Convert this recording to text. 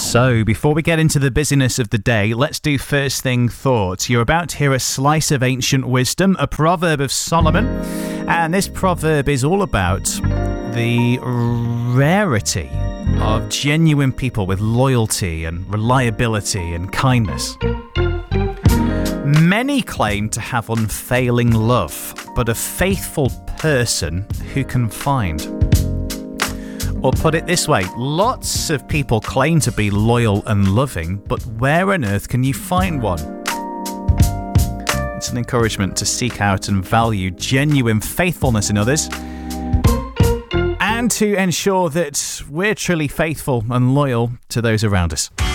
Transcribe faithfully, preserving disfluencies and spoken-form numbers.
So, before we get into the busyness of the day, let's do first thing thoughts. You're about to hear a slice of ancient wisdom, a proverb of Solomon, and this proverb is all about the rarity of genuine people with loyalty and reliability and kindness. Many claim to have unfailing love, but a faithful person who can find? Or put it this way, lots of people claim to be loyal and loving, but where on earth can you find one? It's an encouragement to seek out and value genuine faithfulness in others, and to ensure that we're truly faithful and loyal to those around us.